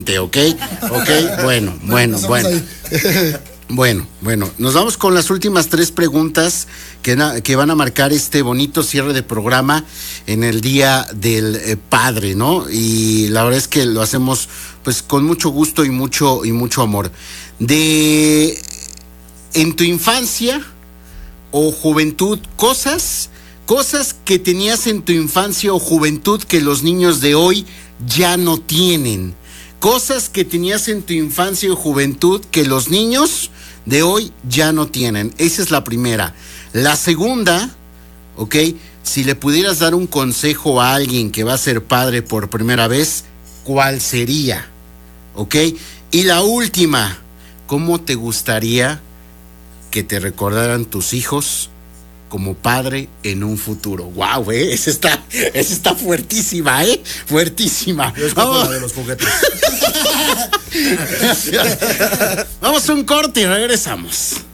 ¿Ok? Bueno. Bueno, nos vamos con las últimas 3 preguntas que van a marcar este bonito cierre de programa en el Día del Padre, ¿no? Y la verdad es que lo hacemos pues con mucho gusto y mucho amor. En tu infancia o juventud, cosas que tenías en tu infancia o juventud que los niños de hoy ya no tienen. Cosas que tenías en tu infancia o juventud que los niños de hoy ya no tienen. Esa es la primera. La segunda, ¿ok? Si le pudieras dar un consejo a alguien que va a ser padre por primera vez, ¿cuál sería? ¿Ok? Y la última, ¿cómo te gustaría que te recordaran tus hijos como padre en un futuro? ¡Wow! Esa está fuertísima, fuertísima. Yo escojo la de los juguetes. Vamos a un corte y regresamos.